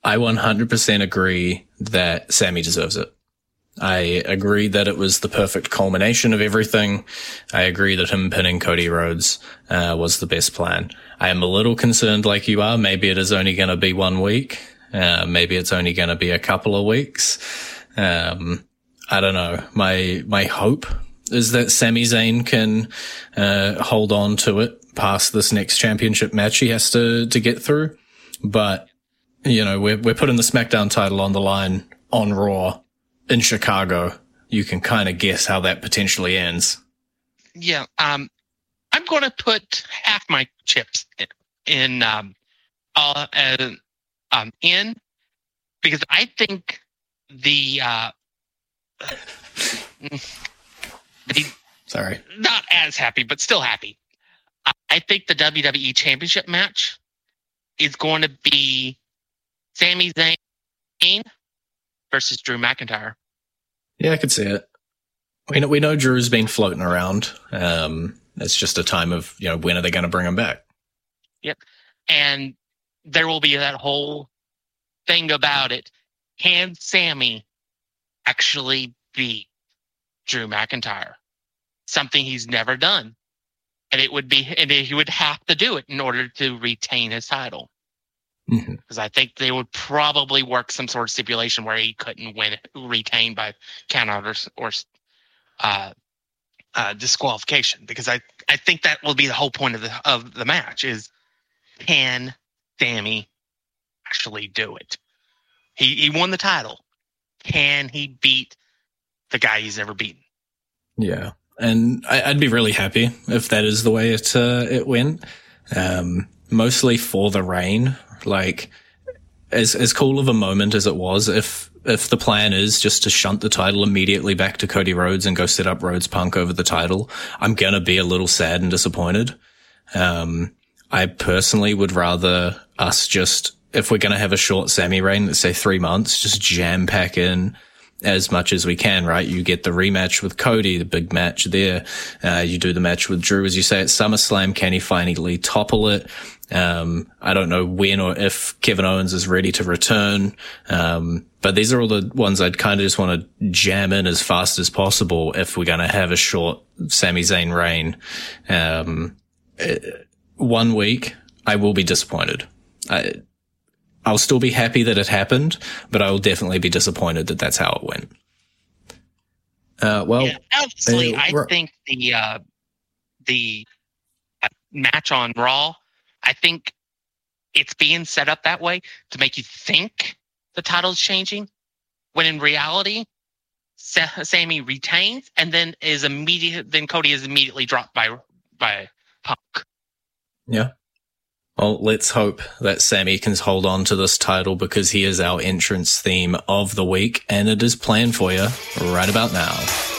I 100% agree that Sammy deserves it. I agree that it was the perfect culmination of everything. I agree that him pinning Cody Rhodes was the best plan. I am a little concerned like you are. Maybe it is only going to be 1 week. Maybe it's only going to be a couple of weeks. I don't know. My hope is that Sami Zayn can hold on to it past this next championship match he has to get through. But, you know, we're putting the SmackDown title on the line on Raw in Chicago. You can kind of guess how that potentially ends. Yeah, I'm going to put half my chips in because I think the sorry, not as happy, but still happy. I think the WWE Championship match is going to be Sami Zayn versus Drew McIntyre. Yeah, I could see it. We know Drew's been floating around. It's just a time of, you know, when are they going to bring him back? Yep. And there will be that whole thing about it. Can Sammy actually beat Drew McIntyre? Something he's never done. And he would have to do it in order to retain his title. Because I think they would probably work some sort of stipulation where he couldn't retain by count out or disqualification. Because I think that will be the whole point of the match is, can Sammy actually do it? He won the title. Can he beat the guy he's never beaten? Yeah. And I'd be really happy if that is the way it went. Mostly for the reign. Like, as cool of a moment as it was, if the plan is just to shunt the title immediately back to Cody Rhodes and go set up Rhodes Punk over the title, I'm gonna be a little sad and disappointed. I personally would rather us just, if we're gonna have a short Sammy reign, let's say 3 months, just jam pack in as much as we can, right? You get the rematch with Cody, the big match there. You do the match with Drew, as you say, at SummerSlam. Can he finally topple it? I don't know when or if Kevin Owens is ready to return. But these are all the ones I'd kind of just want to jam in as fast as possible if we're going to have a short Sami Zayn reign. 1 week, I will be disappointed. I'll still be happy that it happened, but I will definitely be disappointed that that's how it went. Honestly, I think the match on Raw, I think it's being set up that way to make you think the title's changing, when in reality, Sammy retains and then Cody is immediately dropped by Punk. Yeah. Well, let's hope that Sammy can hold on to this title, because he is our entrance theme of the week, and it is planned for you right about now.